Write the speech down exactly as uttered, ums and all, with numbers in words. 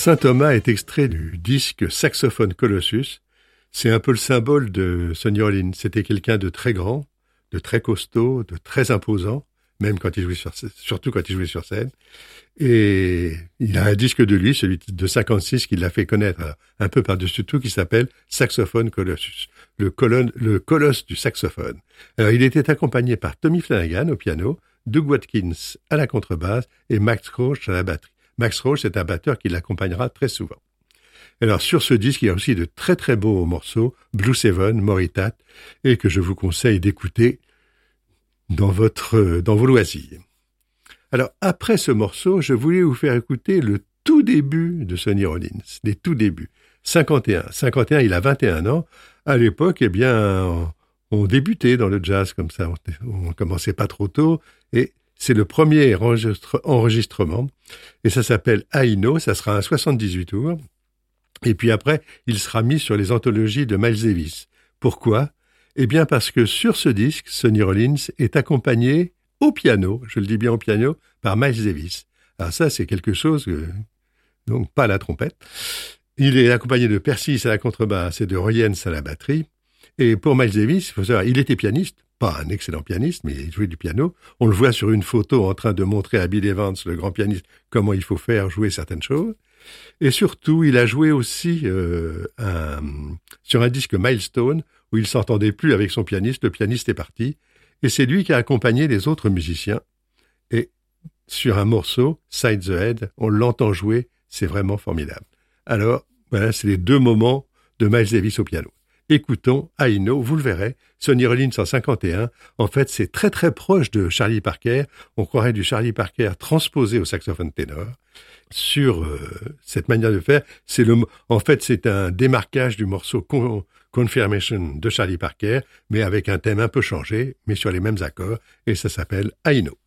Saint Thomas est extrait du disque Saxophone Colossus. C'est un peu le symbole de Sonny Rollins. C'était quelqu'un de très grand, de très costaud, de très imposant, même quand il jouait sur, surtout quand il jouait sur scène. Et il a un disque de lui, celui de cinquante-six, qui l'a fait connaître un peu par-dessus tout, qui s'appelle Saxophone Colossus, le, colonne, le colosse du saxophone. Alors, il était accompagné par Tommy Flanagan au piano, Doug Watkins à la contrebasse et Max Roach à la batterie. Max Roach est un batteur qui l'accompagnera très souvent. Alors, sur ce disque, il y a aussi de très très beaux morceaux, Blue Seven, Moritat, et que je vous conseille d'écouter dans votre, dans vos loisirs. Alors, après ce morceau, je voulais vous faire écouter le tout début de Sonny Rollins, les tout débuts. cinquante et un. cinquante et un, il a vingt et un ans. À l'époque, eh bien, on, on débutait dans le jazz comme ça. On, on commençait pas trop tôt. Et c'est le premier enregistre, enregistrement. Et ça s'appelle I Know. Ça sera un soixante-dix-huit tours. Et puis après, il sera mis sur les anthologies de Miles Davis. Pourquoi? Eh bien, parce que sur ce disque, Sonny Rollins est accompagné au piano, je le dis bien au piano, par Miles Davis. Alors ça, c'est quelque chose, que, donc pas à la trompette. Il est accompagné de Persis à la contrebasse et de Royens à la batterie. Et pour Miles Davis, il faut savoir, il était pianiste, pas un excellent pianiste, mais il jouait du piano. On le voit sur une photo en train de montrer à Bill Evans, le grand pianiste, comment il faut faire jouer certaines choses. Et surtout, il a joué aussi euh, un, sur un disque Milestone, où il s'entendait plus avec son pianiste, le pianiste est parti. Et c'est lui qui a accompagné les autres musiciens. Et sur un morceau, Side the Head, on l'entend jouer, c'est vraiment formidable. Alors, voilà, c'est les deux moments de Miles Davis au piano. Écoutons I Know, vous le verrez, Sonny Rollins en cinquante et un. En fait, c'est très très proche de Charlie Parker. On croirait du Charlie Parker transposé au saxophone ténor. Sur euh, cette manière de faire, c'est le, en fait, c'est un démarquage du morceau Con- Confirmation de Charlie Parker, mais avec un thème un peu changé, mais sur les mêmes accords, et ça s'appelle I Know.